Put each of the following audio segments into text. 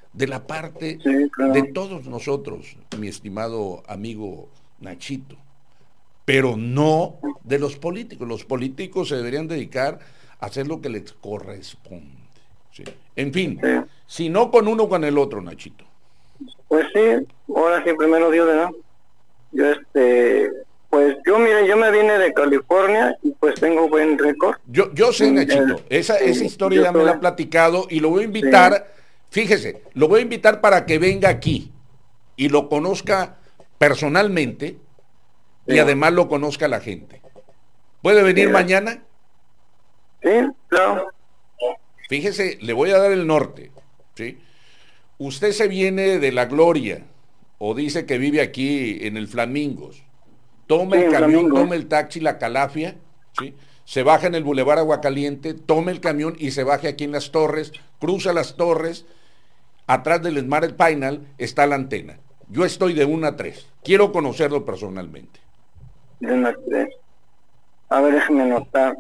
de la parte Sí, de claro. todos nosotros, mi estimado amigo Nachito, pero no de los políticos. Los políticos se deberían dedicar a hacer lo que les corresponde. ¿Sí? En fin, Sí. si no con uno, con el otro, Nachito. Pues sí, ahora sí, primero Dios, ¿verdad? Yo pues yo, mire, yo me vine de California y pues tengo buen récord. Yo sé, Nachito, esa Sí, historia yo ya me la soy, ha platicado y lo voy a sí, invitar, fíjese, lo voy a invitar para que venga aquí y lo conozca personalmente sí, y además lo conozca la gente. ¿Puede sí, venir mañana? sí, claro, Fíjese, le voy a dar el norte, ¿sí? Usted se viene de La Gloria o dice que vive aquí en el Flamingos, toma sí, el en camión, Flamingos. toma el taxi, la Calafia, ¿sí? Se baja en el Boulevard Aguacaliente, toma el camión y se baja aquí en Las Torres, cruza Las Torres, atrás del Smart Pinal está la antena. Yo estoy de 1 a 3. Quiero conocerlo personalmente. De una, a ver, déjeme anotar.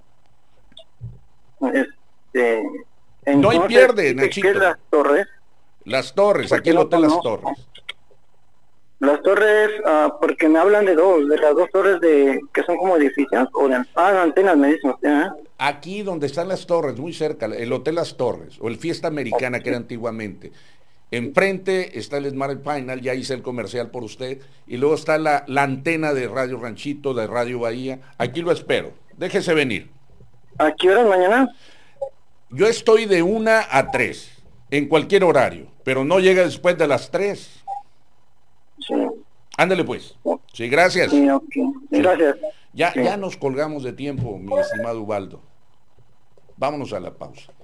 Este, No hay entonces, pierde, dice que Nachito. las torres, Las Torres, aquí porque el no Hotel Las conozco. Torres. Las torres, porque me hablan de las dos torres que son como edificios, antenas, me dicen usted, ¿eh? Aquí donde están Las Torres, muy cerca, el Hotel Las Torres, o el Fiesta Americana que era antiguamente. Enfrente está el Smart Final, ya hice el comercial por usted, y luego está la antena de Radio Ranchito, de Radio Bahía. Aquí lo espero. Déjese venir. ¿A qué horas mañana? Yo estoy de 1 a 3, en cualquier horario, pero no llega después de las 3. Sí, Ándale pues. Sí, gracias. sí, ok. Sí. Gracias. Ya, Sí. ya nos colgamos de tiempo, mi estimado Ubaldo. Vámonos a la pausa.